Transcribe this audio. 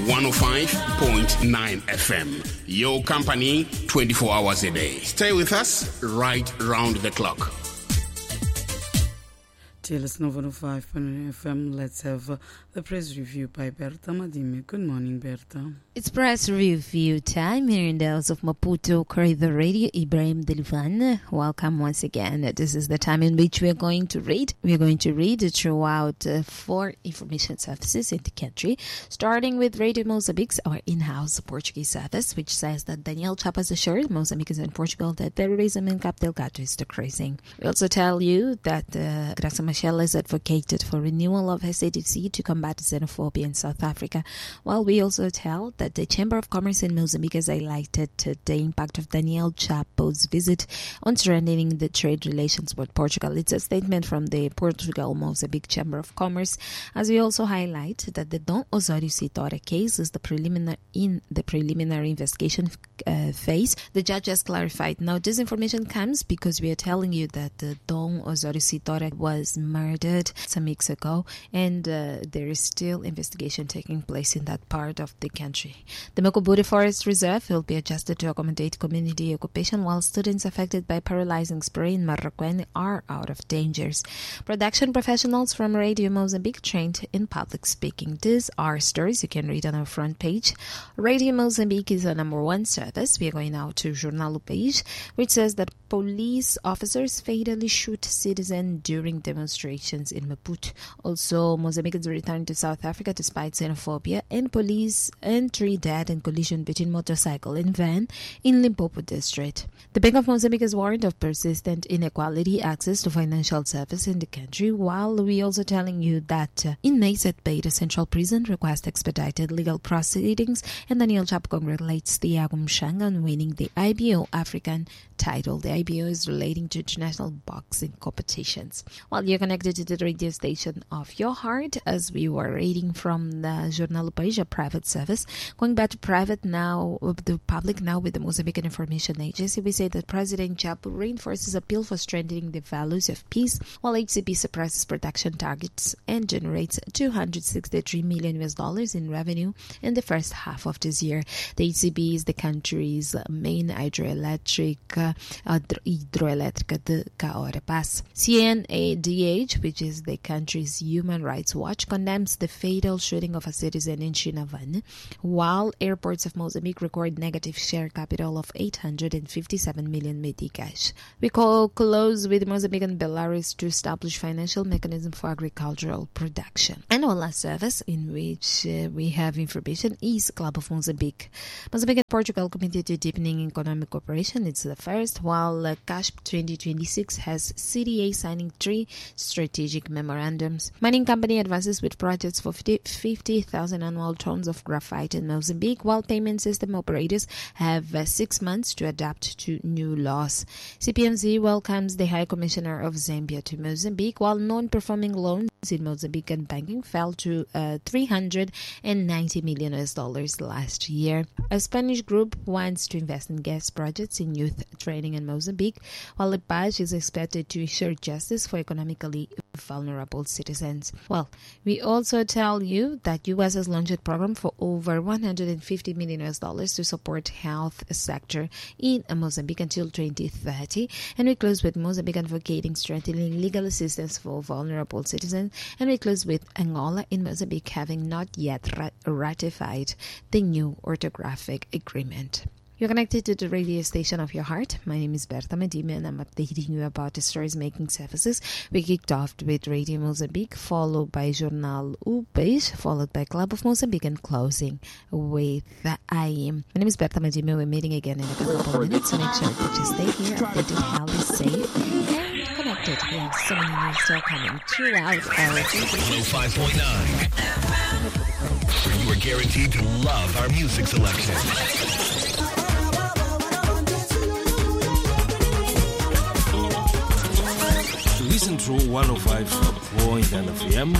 105.9 FM. Your company 24 hours a day. Stay with us right round the clock. Listen over 105.9 FM. Let's have the press review by Berta Madime. Good morning, Berta. It's press review time here in the house of Maputo Corridor Radio. Ibrahim Delivan, welcome once again. This is the time in which we are going to read. We are going to read throughout 4 information services in the country, starting with Radio Mozambique, our in-house Portuguese service, which says that Daniel Chapas assured Mozambicans and Portugal that terrorism in Cabo Delgado is decreasing. We also tell you that Graça Machel has advocated for renewal of SADC to combat xenophobia in South Africa, while we also tell that the Chamber of Commerce in Mozambique has highlighted the impact of Daniel Chapo's visit on strengthening the trade relations with Portugal. It's a statement from the Portugal-Mozambique Chamber of Commerce, as we also highlight that the Dom Osório Sitora case is in the preliminary investigation phase. The judge has clarified. Now, this information comes because we are telling you that the Dom Osório Sitora was murdered some weeks ago, and there is still investigation taking place in that part of the country. The Mokoburi Forest Reserve will be adjusted to accommodate community occupation, while students affected by paralyzing spray in Marraquene are out of dangers. Production professionals from Radio Mozambique trained in public speaking. These are stories you can read on our front page. Radio Mozambique is the #1 service. We are going now to Jornal O País, which says that police officers fatally shoot citizen during demonstrations in Maputo. Also, Mozambicans return to South Africa despite xenophobia, and police entry dead in collision between motorcycle and van in Limpopo district. The Bank of Mozambique has warned of persistent inequality access to financial service in the country, while we also telling you that inmates at Beira Central Prison request expedited legal proceedings, and Daniel Chapo congratulates Thiago Mchanga on winning the IBO African title. The IBO is relating to international boxing competitions. While you're connected to the radio station of your heart, as we were reading from the Jornal O País, a private service. Going back to private now, the public now with the Mozambican Information Agency, we say that President Chapo reinforces appeal for strengthening the values of peace, while HCB suppresses production targets and generates $263 million in revenue in the first half of this year. The HCB is the country's main hydroelectric de Caora Pass. CNADH, which is the country's Human Rights Watch, condemns the fatal shooting of a citizen in Chinavane, while airports of Mozambique record negative share capital of 857 million meticais. We close with Mozambique and Belarus to establish financial mechanism for agricultural production. And our last service in which we have information is Club of Mozambique. Mozambique and Portugal committed to deepening economic cooperation. It's the first, while CASP 2026 has CDA signing 3 strategic memorandums. Mining company advances with projects for 50,000 annual tons of graphite in Mozambique, while payment system operators have 6 months to adapt to new laws. CPMZ welcomes the High Commissioner of Zambia to Mozambique, while non-performing loans in Mozambican banking fell to $390 million last year. A Spanish group wants to invest in gas projects in youth training in Mozambique, while Lepage is expected to ensure justice for economically vulnerable citizens. Well, we also tell you that U.S. has launched a program for over $150 million to support health sector in Mozambique until 2030. And we close with Mozambique advocating strengthening legal assistance for vulnerable citizens. And we close with Angola in Mozambique having not yet ratified the new orthographic agreement. You're connected to the radio station of your heart. My name is Berta Medina, and I'm updating you about the stories making services. We kicked off with Radio Mozambique, followed by Jornal O País, followed by Club of Mozambique, and closing with IM. My name is Berta Medina. We're meeting again in a couple of minutes. Make sure that you stay here, updated, healthy, safe, and connected. We have so many news still coming throughout our 105.9. You are guaranteed to love our music selection. Listen through 105.9 FM